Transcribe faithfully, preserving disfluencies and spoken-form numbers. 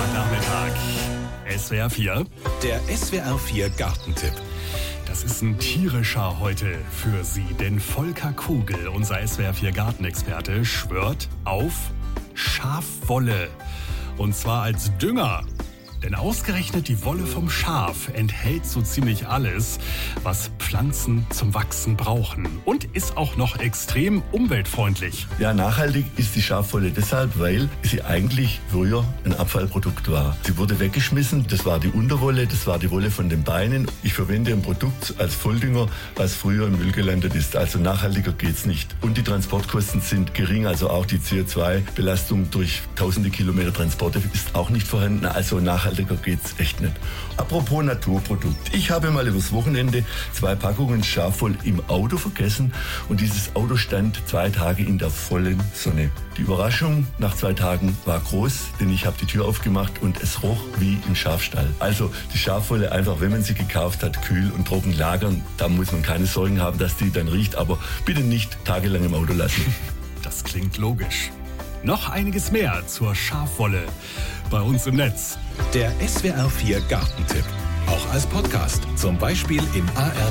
Samstagnachmittag. S W R vier. Der S W R vier Gartentipp. Das ist ein tierischer heute für Sie, denn Volker Kugel, unser S W R vier Gartenexperte, schwört auf Schafwolle. Und zwar als Dünger. Denn ausgerechnet die Wolle vom Schaf enthält so ziemlich alles, was Pflanzen zum Wachsen brauchen. Und ist auch noch extrem umweltfreundlich. Ja, nachhaltig ist die Schafwolle deshalb, weil sie eigentlich früher ein Abfallprodukt war. Sie wurde weggeschmissen, das war die Unterwolle, das war die Wolle von den Beinen. Ich verwende ein Produkt als Volldünger, was früher im Müll gelandet ist. Also nachhaltiger geht's nicht. Und die Transportkosten sind gering, also auch die C O zwei Belastung durch tausende Kilometer Transporte ist auch nicht vorhanden. Also nachhaltig geht's echt nicht. Apropos Naturprodukt. Ich habe mal übers Wochenende zwei Packungen Schafwolle im Auto vergessen und dieses Auto stand zwei Tage in der vollen Sonne. Die Überraschung nach zwei Tagen war groß, denn ich habe die Tür aufgemacht und es roch wie im Schafstall. Also die Schafwolle einfach, wenn man sie gekauft hat, kühl und trocken lagern. Da muss man keine Sorgen haben, dass die dann riecht, aber bitte nicht tagelang im Auto lassen. Das klingt logisch. Noch einiges mehr zur Schafwolle bei uns im Netz. Der S W R vier Gartentipp. Auch als Podcast. Zum Beispiel im A R